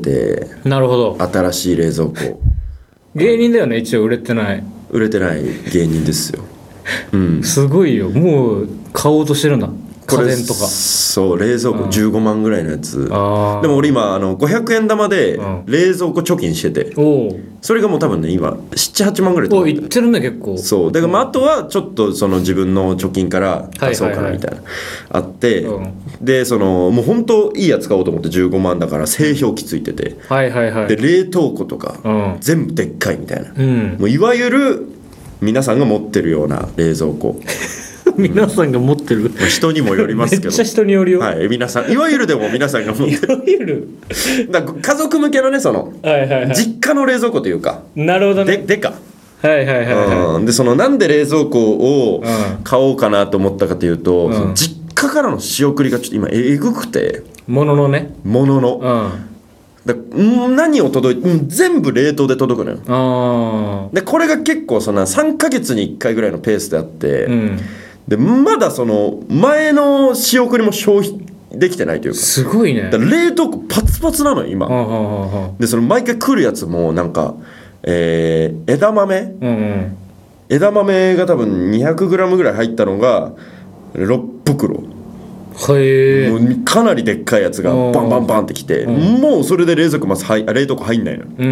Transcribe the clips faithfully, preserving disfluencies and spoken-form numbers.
て、 なるほど。 新しい冷蔵庫。 芸人だよね、一応。売れてない売れてない芸人ですよ。うん、 すごいよ。もう買おうとしてるんだ、家電とか。 そう冷蔵庫じゅうごまんぐらいのやつ。 あでも俺今あのごひゃくえん玉で冷蔵庫貯金してて、 おお、 それがもう多分ね今ななはちまんぐらいとおいってるね結構。 そうだからまああとはちょっとその自分の貯金から出そうかなみたいな、あって、うん、でそのもう本当いいやつ買おうと思ってじゅうごまんだから製氷機ついてて、 はいはいはい、 で冷凍庫とか、うん、全部でっかいみたいな、うん、もういわゆる皆さんが持ってるような冷蔵庫皆さんが持ってる、 人にもよりますけど、 めっちゃ人によるよ。 はい、皆さんいわゆるでも皆さんが持ってるいわゆるだから家族向けのねその、はいはいはい、実家の冷蔵庫というか、 なるほどね、 ででかはいはいはいはい、 うん、でそのなんで冷蔵庫を買おうかなと思ったかというと、うん、その実家からの仕送りがちょっと今えぐくて、 もののねものの、うん、だ何を届いて、うん、全部冷凍で届くのよ。あでこれが結構そのさんかげつにいっかいぐらいのペースであって、うん、でまだその前の仕送りも消費できてないというか、 すごいね。 だ冷凍庫パツパツなのよ今。でその毎回来るやつもなんか、えー、枝豆、うんうん、枝豆が多分 にひゃくグラム ぐらい入ったのがろくぶくろ、へもうかなりでっかいやつがバンバンバンってきて、うん、もうそれで冷蔵庫まず入冷凍庫入んないの、うん、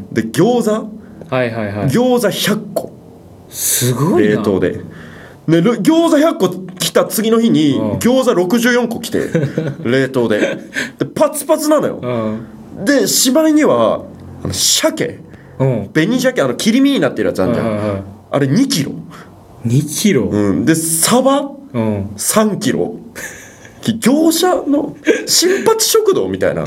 で餃子、はいはいはい、餃子ひゃっこすごいな、 冷凍でで餃子ひゃっこ来た次の日に餃子ろくじゅうよんこ来て冷凍 で, でパツパツなのよ、うん、でしまいにはあの鮭、うん、紅鮭、あの切り身になってるやつあるじゃん、はいはいはい、あれにキロにキロ、 うん、でサバ、うん、さんキロ業者の新八食堂みたいな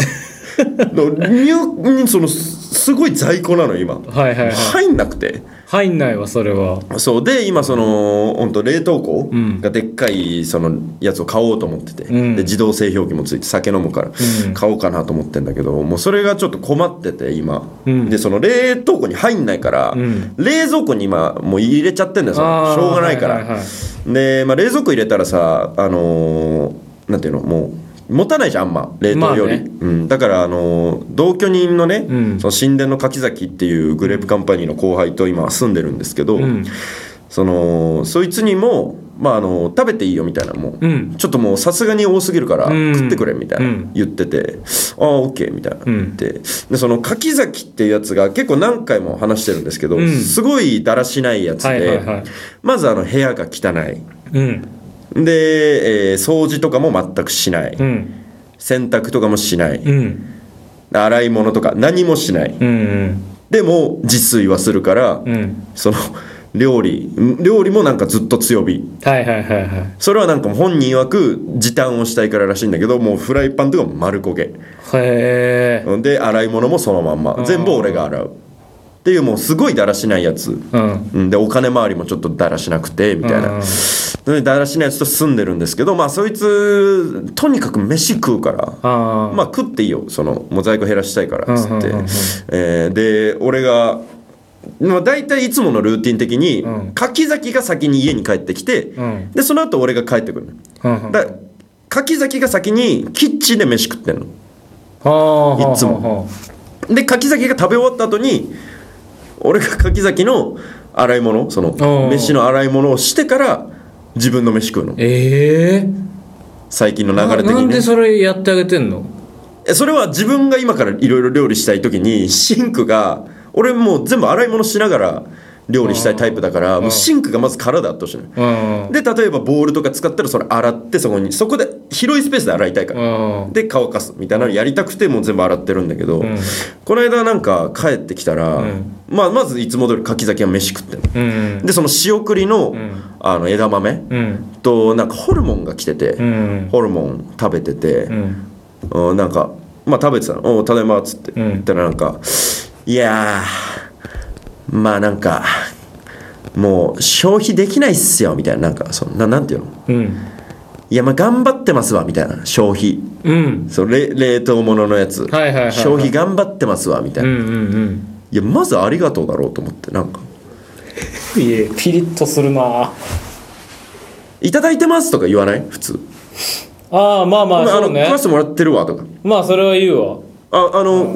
のそのすごい在庫なの今、はいはいはい、入んなくて入んないわそれは。 そうで今その本当冷凍庫がでっかいそのやつを買おうと思ってて、うん、で自動製氷機もついて酒飲むから買おうかなと思ってんだけど、もうそれがちょっと困ってて今、うん、でその冷凍庫に入んないから、うん、冷蔵庫に今もう入れちゃってんだよ、しょうがないから、はいはいはい、で、まあ、冷蔵庫入れたらさあのー、なんていうのもう持たないじゃんあんま冷凍より、まあね、うん、だからあの同居人のね、うん、その神殿の柿崎っていうグレープカンパニーの後輩と今住んでるんですけど、うん、そのそいつにも、まあ、あの食べていいよみたいなもう、うん、ちょっともうさすがに多すぎるから、うん、食ってくれみたいな、うん、言ってて、ああオッケーみたいな言って、でその柿崎っていうやつが結構何回も話してるんですけど、うん、すごいだらしないやつで、はいはいはい、まずあの部屋が汚い、うんで、えー、掃除とかも全くしない、うん、洗濯とかもしない、うん、洗い物とか何もしない、うんうん、でも自炊はするから、うん、その料理料理もなんかずっと強火、はいはいはいはい、それはなんか本人曰く時短をしたいかららしいんだけど、もうフライパンとかも丸焦げへーで洗い物もそのまんま全部俺が洗うっていう、もうすごいだらしないやつ、うん、でお金回りもちょっとだらしなくてみたいな、うん、だらしないやつと住んでるんですけど、まあそいつとにかく飯食うから、あまあ食っていいよ、そのもう在庫減らしたいからっつって、えー、で俺がまあ、大体いつものルーティン的に、うん、柿崎が先に家に帰ってきて、うん、でその後俺が帰ってくる、うん、だ柿崎が先にキッチンで飯食ってんの、いつもで柿崎が食べ終わった後に俺が柿崎の洗い物、その飯の洗い物をしてから自分の飯食うの。えー、最近の流れ的に、ね、 な, なんでそれやってあげてんの？ それは自分が今からいろいろ料理したい時にシンクが、俺もう全部洗い物しながら料理したいタイプだから、もうシンクがまず空だとしてね、で例えばボウルとか使ったらそれ洗って、そこにそこで広いスペースで洗いたいからで乾かすみたいなのやりたくてもう全部洗ってるんだけど、うん、この間なんか帰ってきたら、うん、まあ、まずいつも通り柿崎は飯食ってる、うん、でその仕送り の,、うん、あの枝豆、うん、となんかホルモンが来てて、うん、ホルモン食べてて、うん、なんかまあ食べてたの、おただいまっつって言ったらなんか、いやーまあなんかもう消費できないっすよみたいな、なんかその な, なんていうの、うん、いやまあ頑張ってますわみたいな、消費、うん、そう 冷, 冷凍物のやつ、はいはいはいはい、消費頑張ってますわみたいな、うんうんうん、いやまずありがとうだろうと思って、なんかいやピリッとするな、 いただいてますとか言わない普通。 ああまあまあ、そうね、 あの食わせてもらってるわとか、 まあそれは言うわ。 ああの